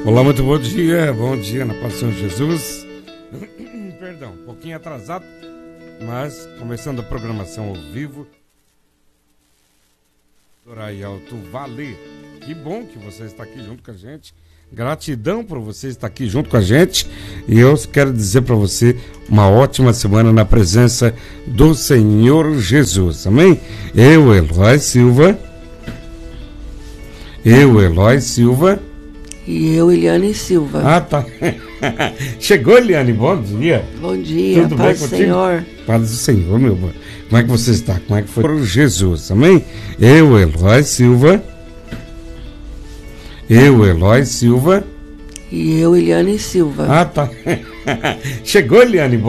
Olá, muito bom dia na paz do Senhor Jesus. Perdão, um pouquinho atrasado, mas começando a programação ao vivo. Aí, Alto Vale, que bom que você está aqui junto com a gente. Gratidão por você estar aqui junto com a gente. E eu quero dizer para você uma ótima semana na presença do Senhor Jesus. Amém? Eu, Eloy Silva. E eu, Eliane Silva. Ah, tá. Chegou, Eliane, bom dia. Bom dia, tudo paz bem do Senhor. Paz do Senhor, meu irmão. Como é que você está? Como é que foi por Jesus, amém? Eu, Eloy Silva. E eu, Eliane Silva. Ah, tá. Chegou, Eliane, bom